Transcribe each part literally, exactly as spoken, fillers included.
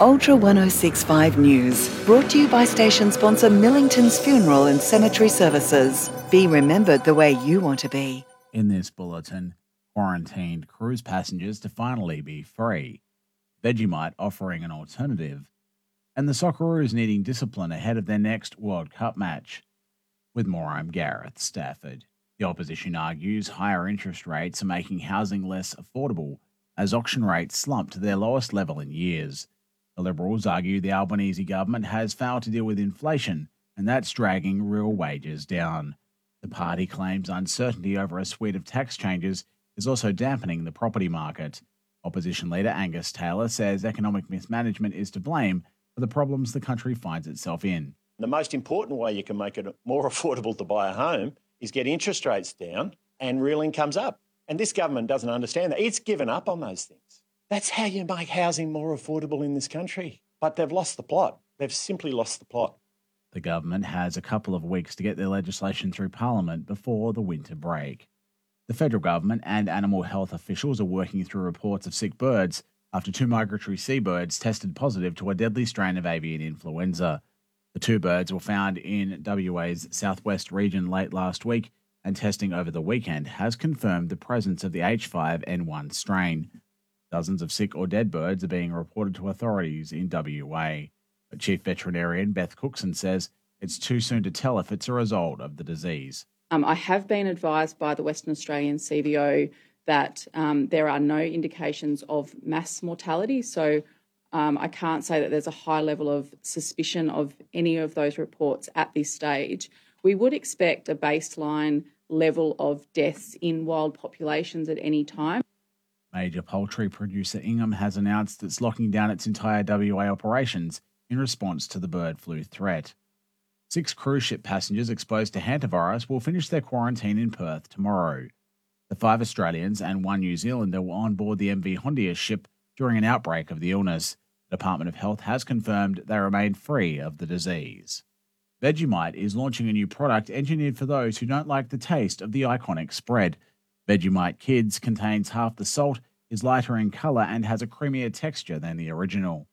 Ultra one oh six point five News, brought to you by station sponsor Millington's Funeral and Cemetery Services. Be remembered the way you want to be. In this bulletin, quarantined cruise passengers to finally be free, Vegemite offering an alternative, and the Socceroos needing discipline ahead of their next World Cup match. With more, I'm Gareth Stafford. The opposition argues higher interest rates are making housing less affordable as auction rates slump to their lowest level in years. The Liberals argue the Albanese government has failed to deal with inflation, and that's dragging real wages down. The party claims uncertainty over a suite of tax changes is also dampening the property market. Opposition leader Angus Taylor says economic mismanagement is to blame for the problems the country finds itself in. The most important way you can make it more affordable to buy a home is get interest rates down and real incomes up. And this government doesn't understand that. It's given up on those things. That's how you make housing more affordable in this country. But they've lost the plot. They've simply lost the plot. The government has a couple of weeks to get their legislation through Parliament before the winter break. The federal government and animal health officials are working through reports of sick birds after two migratory seabirds tested positive to a deadly strain of avian influenza. The two birds were found in W A's southwest region late last week, and testing over the weekend has confirmed the presence of the H five N one strain. Dozens of sick or dead birds are being reported to authorities in W A. But Chief Veterinarian Beth Cookson says it's too soon to tell if it's a result of the disease. Um, I have been advised by the Western Australian C B O that um, there are no indications of mass mortality, so um, I can't say that there's a high level of suspicion of any of those reports at this stage. We would expect a baseline level of deaths in wild populations at any time. Major poultry producer Ingham has announced it's locking down its entire W A operations in response to the bird flu threat. Six cruise ship passengers exposed to hantavirus will finish their quarantine in Perth tomorrow. The five Australians and one New Zealander were on board the M V Hondius ship during an outbreak of the illness. The Department of Health has confirmed they remain free of the disease. Vegemite is launching a new product engineered for those who don't like the taste of the iconic spread. Vegemite Kids contains half the salt, is lighter in colour and has a creamier texture than the original.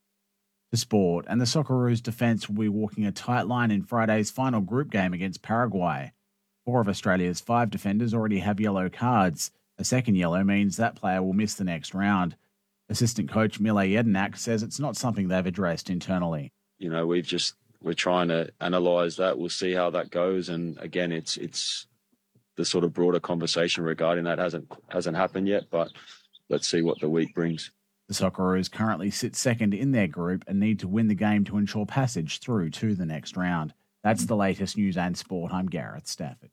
To sport, and the Socceroos defence will be walking a tight line in Friday's final group game against Paraguay. Four of Australia's five defenders already have yellow cards. A second yellow means that player will miss the next round. Assistant coach Mile Jedinak says it's not something they've addressed internally. You know, we've just we're trying to analyse that. We'll see how that goes. And again, it's it's the sort of broader conversation regarding that hasn't hasn't happened yet. But let's see what the week brings. The Socceroos currently sit second in their group and need to win the game to ensure passage through to the next round. That's the latest news and sport. I'm Gareth Stafford.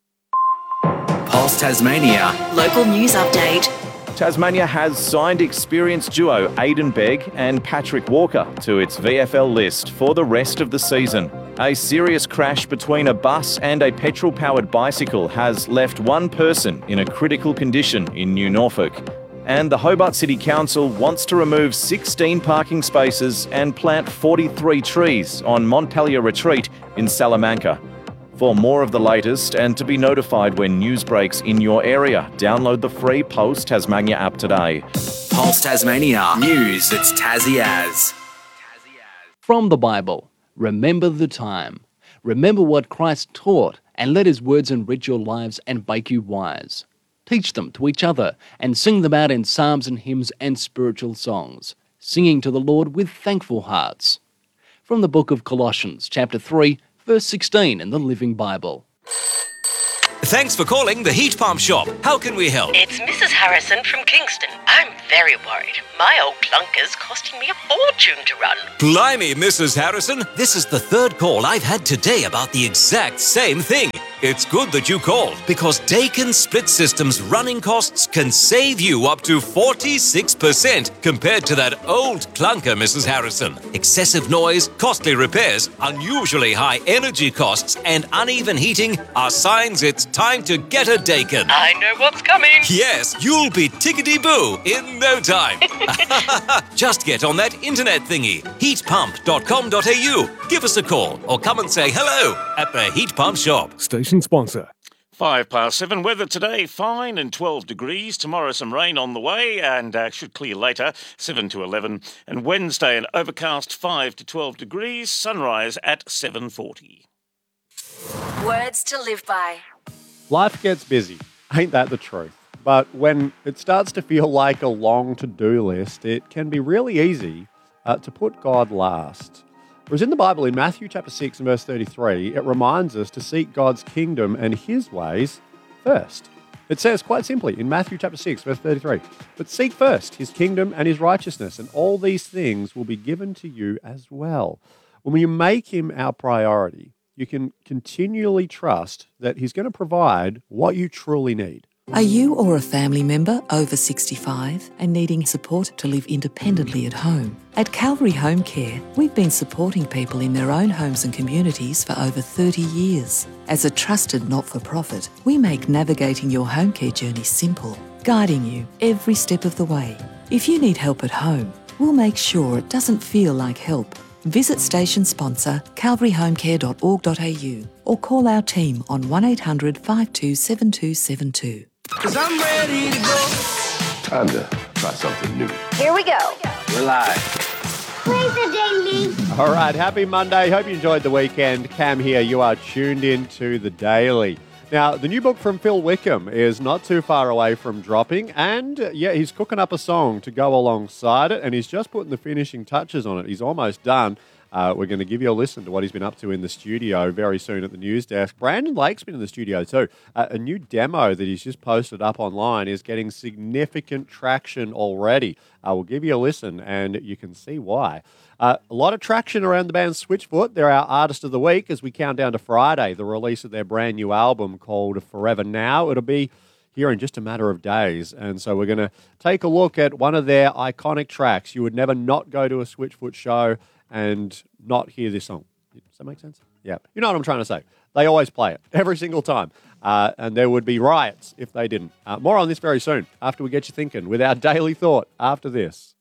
Pulse Tasmania. Local news update. Tasmania has signed experienced duo Aidan Begg and Patrick Walker to its V F L list for the rest of the season. A serious crash between a bus and a petrol-powered bicycle has left one person in a critical condition in New Norfolk. And the Hobart City Council wants to remove sixteen parking spaces and plant forty-three trees on Montpelier Retreat in Salamanca. For more of the latest and to be notified when news breaks in your area, download the free Pulse Tasmania app today. Pulse Tasmania. News that's Tassie as. From the Bible, remember the time. Remember what Christ taught and let his words enrich your lives and make you wise. Teach them to each other and sing them out in psalms and hymns and spiritual songs, singing to the Lord with thankful hearts. From the book of Colossians, chapter three, verse sixteen in the Living Bible. Thanks for calling the Heat Pump Shop. How can we help? It's Missus Harrison from Kingston. I'm very worried. My old clunker's costing me a fortune to run. Blimey, Missus Harrison. This is the third call I've had today about the exact same thing. It's good that you called, because Daikin Split System's running costs can save you up to forty-six percent compared to that old clunker, Missus Harrison. Excessive noise, costly repairs, unusually high energy costs, and uneven heating are signs it's time to get a Daikin. I know what's coming. Yes, you'll be tickety-boo in no time. Just get on that internet thingy, heat pump dot com dot a u. Give us a call or come and say hello at the Heat Pump Shop. Station sponsor. Five past seven. Weather today, fine and twelve degrees. Tomorrow some rain on the way and uh, should clear later, seven to eleven. And Wednesday an overcast five to twelve degrees. Sunrise at seven forty. Words to live by. Life gets busy. Ain't that the truth? But when it starts to feel like a long to-do list, it can be really easy uh, to put God last. Whereas in the Bible, in Matthew chapter six and verse thirty-three, it reminds us to seek God's kingdom and his ways first. It says quite simply in Matthew chapter six, verse thirty-three, but seek first his kingdom and his righteousness, and all these things will be given to you as well. When you make him our priority, you can continually trust that he's going to provide what you truly need. Are you or a family member over sixty-five and needing support to live independently at home? At Calvary Home Care, we've been supporting people in their own homes and communities for over thirty years. As a trusted not-for-profit, we make navigating your home care journey simple, guiding you every step of the way. If you need help at home, we'll make sure it doesn't feel like help. Visit station sponsor calvary home care dot org dot a u or call our team on one eight hundred five two seven two seven two. Cause I'm ready to go. Time to try something new. Here we go. We're live. Where's the daily? All right, happy Monday. Hope you enjoyed the weekend. Cam here. You are tuned in to The Daily. Now, the new book from Phil Wickham is not too far away from dropping, and uh, yeah, he's cooking up a song to go alongside it, and he's just putting the finishing touches on it. He's almost done. Uh, we're going to give you a listen to what he's been up to in the studio very soon at the news desk. Brandon Lake's been in the studio too. Uh, a new demo that he's just posted up online is getting significant traction already. Uh, we'll give you a listen and you can see why. Uh, a lot of traction around the band Switchfoot. They're our artist of the week as we count down to Friday, the release of their brand new album called Forever Now. It'll be here in just a matter of days. And so we're going to take a look at one of their iconic tracks. You would never not go to a Switchfoot show and not hear this song. Does that make sense? Yeah. You know what I'm trying to say. They always play it every single time. Uh, and there would be riots if they didn't. Uh, more on this very soon after we get you thinking with our daily thought after this.